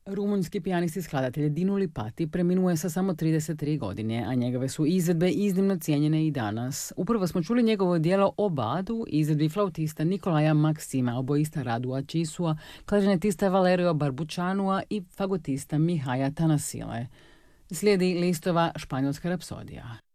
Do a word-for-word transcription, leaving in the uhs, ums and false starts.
Rumunjski pijanist i skladatelj Dinu Lipati preminuo je sa samo trideset tri godine, a njegove su izvedbe iznimno cijenjene i danas. Upravo smo čuli njegovo djelo o Badu, izvedbi flautista Nikolaja Maksima, oboista Radua Čisua, klarinetista Valerio Barbučanua i fagotista Mihaja Tanasile. Slijedi listova Španjolska rapsodija.